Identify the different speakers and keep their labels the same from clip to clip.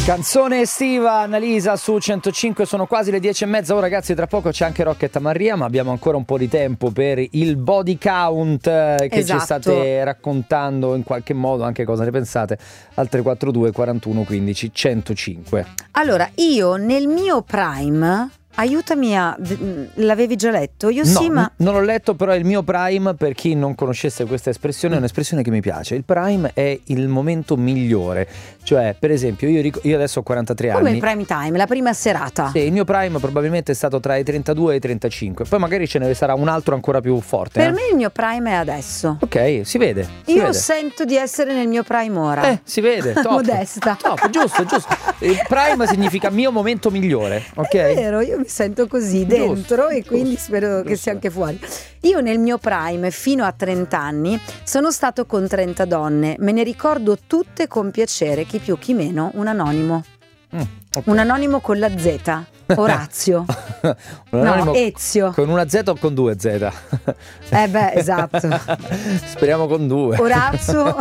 Speaker 1: Canzone estiva, Annalisa su 105, sono quasi le 10:30. Oh ragazzi, tra poco c'è anche Rocket Maria, ma abbiamo ancora un po' di tempo per il body count che ci state raccontando in qualche modo, anche cosa ne pensate al 342 41 15 105.
Speaker 2: Allora, io nel mio prime, aiutami l'avevi già letto? Io
Speaker 1: no,
Speaker 2: sì, ma
Speaker 1: non l'ho letto, però il mio prime, per chi non conoscesse questa espressione, è un'espressione che mi piace. Il prime è il momento migliore, cioè per esempio io adesso ho 43
Speaker 2: come
Speaker 1: anni.
Speaker 2: il prime time, la prima serata.
Speaker 1: Sì, il mio prime probabilmente è stato tra i 32 e i 35, poi magari ce ne sarà un altro ancora più forte.
Speaker 2: Per me il mio prime è adesso.
Speaker 1: Ok, si vede.
Speaker 2: Io sento di essere nel mio prime ora.
Speaker 1: Si vede, top.
Speaker 2: Modesta.
Speaker 1: Top, giusto. Il prime significa mio momento migliore, ok?
Speaker 2: È vero, io mi sento così dentro e quindi spero che sia anche fuori. Io nel mio prime fino a 30 anni sono stato con 30 donne, me ne ricordo tutte con piacere, chi più chi meno, un anonimo.
Speaker 1: Okay.
Speaker 2: Un anonimo con la Z, Orazio. No, Ezio.
Speaker 1: Con una Z o con due Z?
Speaker 2: Esatto.
Speaker 1: Speriamo con due.
Speaker 2: Orazio.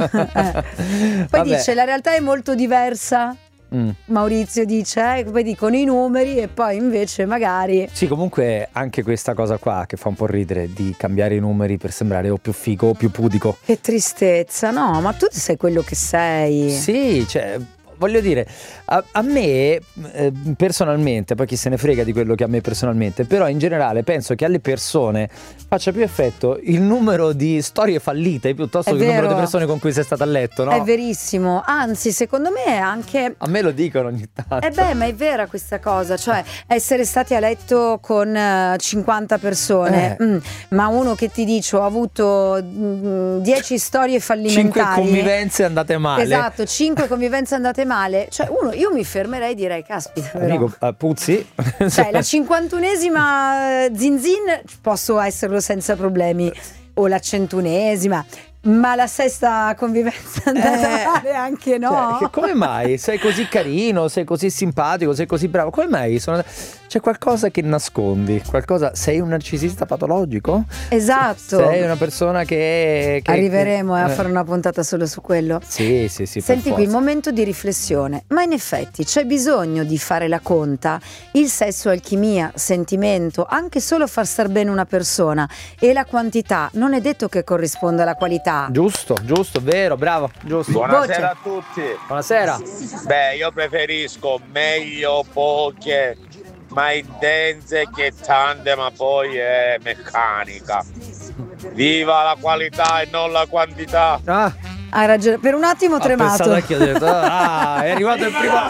Speaker 2: Poi dice la realtà è molto diversa. Maurizio dice, poi dicono i numeri e poi invece magari...
Speaker 1: Sì, comunque anche questa cosa qua che fa un po' ridere, di cambiare i numeri per sembrare o più figo o più pudico.
Speaker 2: Che tristezza, no, ma tu sei quello che sei.
Speaker 1: Sì, cioè... Voglio dire, a me personalmente, poi chi se ne frega di quello che a me personalmente, però in generale penso che alle persone faccia più effetto il numero di storie fallite piuttosto che il numero di persone con cui sei stata a letto, no?
Speaker 2: È verissimo, anzi secondo me è anche...
Speaker 1: A me lo dicono ogni tanto.
Speaker 2: Ma è vera questa cosa, cioè essere stati a letto con 50 persone, ma uno che ti dice ho avuto 10 storie fallimentari.
Speaker 1: 5 convivenze andate male.
Speaker 2: Esatto, 5 convivenze andate male. Cioè io mi fermerei e direi caspita però.
Speaker 1: Amico, puzzi.
Speaker 2: Cioè la 51esima zinzin posso esserlo senza problemi, o la 100esima, ma la sesta convivenza è andata male anche no?
Speaker 1: Cioè, come mai? Sei così carino, sei così simpatico, sei così bravo, come mai? C'è qualcosa che nascondi, sei un narcisista patologico?
Speaker 2: Esatto.
Speaker 1: Sei una persona che
Speaker 2: arriveremo a fare una puntata solo su quello.
Speaker 1: Sì.
Speaker 2: Senti qui il momento di riflessione, ma in effetti c'è bisogno di fare la conta? Il sesso è alchimia, sentimento, anche solo far star bene una persona, e la quantità non è detto che corrisponda alla qualità.
Speaker 1: Giusto, vero, bravo, giusto.
Speaker 3: Buonasera a tutti.
Speaker 1: Buonasera.
Speaker 3: Beh, io preferisco meglio poche ma intense che tante, ma poi è meccanica. Viva la qualità e non la quantità.
Speaker 2: Hai ragione, per un attimo ho tremato.
Speaker 1: Anche ho detto, è arrivato il primo.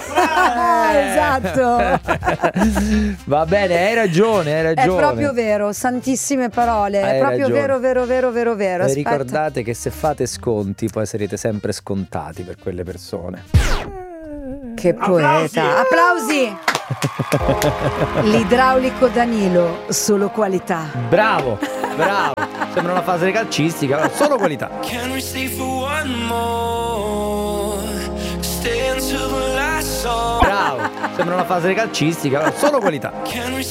Speaker 2: Esatto.
Speaker 1: Va bene, hai ragione.
Speaker 2: È proprio vero, santissime parole. È proprio vero.
Speaker 1: E ricordate che se fate sconti poi sarete sempre scontati per quelle persone.
Speaker 2: Che poeta. Applausi. L'idraulico Danilo, solo qualità.
Speaker 1: Bravo. Sembra una fase calcistica, però solo qualità. Bravo. Sembra una fase calcistica, però solo qualità.